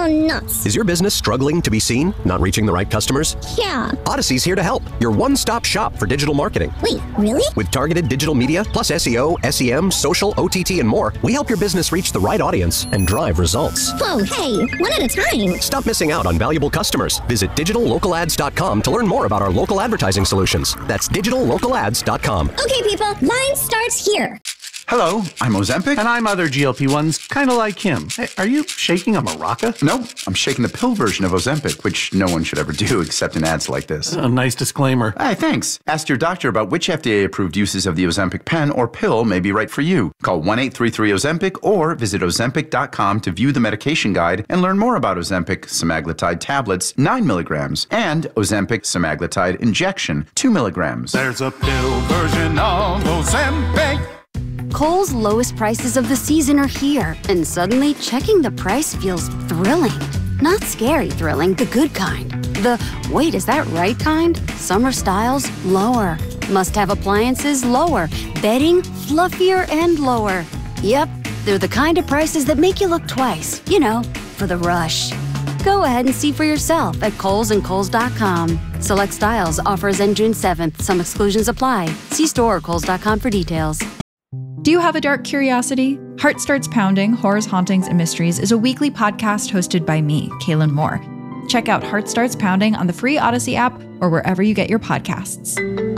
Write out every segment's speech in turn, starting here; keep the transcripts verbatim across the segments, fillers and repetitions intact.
nuts. Is your business struggling to be seen? Not reaching the right customers? Yeah. Odyssey's here to help. Your one-stop shop for digital marketing. Wait, really? With targeted digital media, plus S E O, S E M, social, O T T, and more, we help your business reach the right audience and drive results. Whoa, hey, one at a time. Stop missing out on valuable customers. Visit digital local ads dot com to learn more about our local advertising solutions. That's digital local ads dot com. Okay, people, line starts here. Hello, I'm Ozempic. And I'm other G L P ones, kind of like him. Hey, are you shaking a maraca? No, I'm shaking the pill version of Ozempic, which no one should ever do except in ads like this. A nice disclaimer. Hey, thanks. Ask your doctor about which F D A-approved uses of the Ozempic pen or pill may be right for you. Call one eight three three Ozempic or visit ozempic dot com to view the medication guide and learn more about Ozempic semaglutide tablets, nine milligrams, and Ozempic semaglutide injection, two milligrams. There's a pill version of Ozempic. Kohl's lowest prices of the season are here, and suddenly checking the price feels thrilling. Not scary thrilling, the good kind. The, wait, is that right kind? Summer styles, lower. Must-have appliances, lower. Bedding, fluffier and lower. Yep, they're the kind of prices that make you look twice. You know, for the rush. Go ahead and see for yourself at Kohl's and Kohl's dot com. Select styles, offers end June seventh. Some exclusions apply. See store or Kohl's dot com for details. Do you have a dark curiosity? Heart Starts Pounding, Horrors, Hauntings, and Mysteries is a weekly podcast hosted by me, Kaylin Moore. Check out Heart Starts Pounding on the free Odyssey app or wherever you get your podcasts.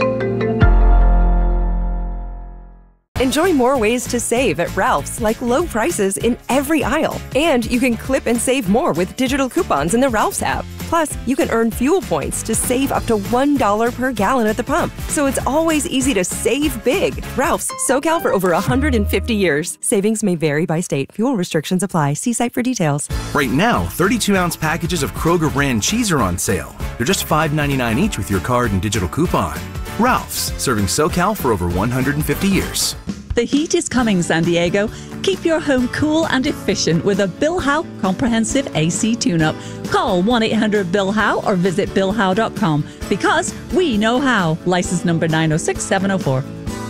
Enjoy more ways to save at Ralph's, like low prices in every aisle. And you can clip and save more with digital coupons in the Ralph's app. Plus, you can earn fuel points to save up to one dollar per gallon at the pump. So it's always easy to save big. Ralph's, SoCal for over one hundred fifty years. Savings may vary by state. Fuel restrictions apply. See site for details. Right now, thirty-two ounce packages of Kroger brand cheese are on sale. They're just five ninety-nine each with your card and digital coupon. Ralph's, serving SoCal for over one hundred fifty years. The heat is coming, San Diego. Keep your home cool and efficient with a Bill Howe Comprehensive A C Tune-Up. Call one eight hundred Bill Howe or visit bill howe dot com because we know how. License number nine oh six seven oh four.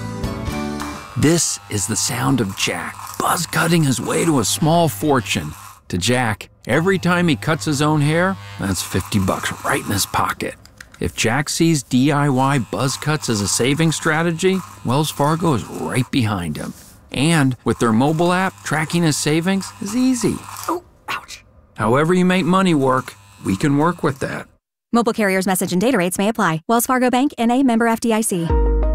This is the sound of Jack, buzz cutting his way to a small fortune. To Jack, every time he cuts his own hair, that's fifty bucks right in his pocket. If Jack sees D I Y buzz cuts as a saving strategy, Wells Fargo is right behind him. And with their mobile app, tracking his savings is easy. Oh, ouch. However you make money work, we can work with that. Mobile carriers' message and data rates may apply. Wells Fargo Bank, N A, member F D I C.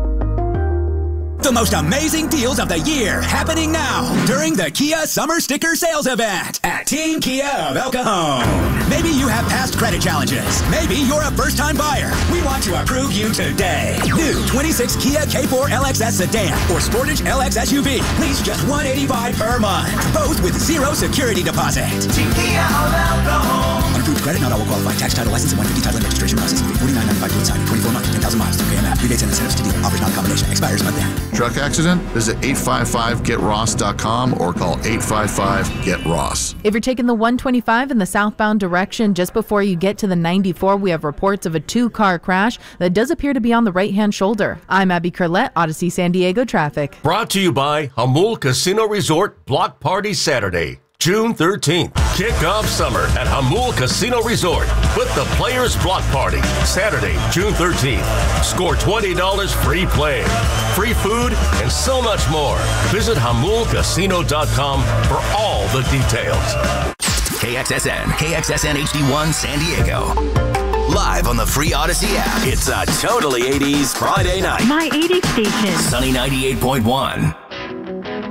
The most amazing deals of the year happening now during the Kia Summer Sticker Sales Event at Team Kia of El Cajon. Maybe you have past credit challenges. Maybe you're a first-time buyer. We want to approve you today. New twenty-six Kia K four L X S Sedan or Sportage L X S U V. Lease just one hundred eighty-five dollars per month. Both with zero security deposit. Team Kia of El Cajon. Unapproved credit, not all will qualify. Tax, title, license, and one hundred fifty title and registration processing fee. forty-nine ninety-five to sign. twenty-four months, ten thousand miles. two K M app. Rebates and incentives to deal. Offers not a combination. Expires month end. Truck accident? Visit eight five five get ross dot com or call eight five five get ross. If you're taking the one twenty-five in the southbound direction, just before you get to the ninety-four, we have reports of a two-car crash that does appear to be on the right-hand shoulder. I'm Abby Curlette, Odyssey San Diego Traffic. Brought to you by Hamul Casino Resort Block Party Saturday, June thirteenth. Kick off summer at Hamul Casino Resort with the Players Block Party, Saturday, June thirteenth. Score twenty dollars free play, free food, and so much more. Visit hamul casino dot com for all the details. K X S N, K X S N H D one San Diego. Live on the free Odyssey app. It's a totally eighties Friday night. My eighties station. Sunny ninety-eight point one.